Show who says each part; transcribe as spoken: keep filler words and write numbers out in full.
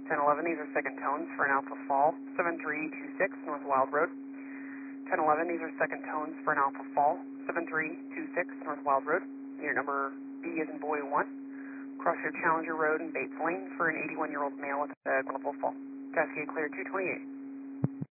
Speaker 1: ten eleven, these are second tones for an Alpha Fall, seven three two six North Wild Road. ten eleven, these are second tones for an Alpha Fall, seven three two six North Wild Road. Unit number B as in boy one. Cross your Challenger Road in Bates Lane for an eighty-one-year-old male with a Glenville Fall. Cascade clear two twenty-eight.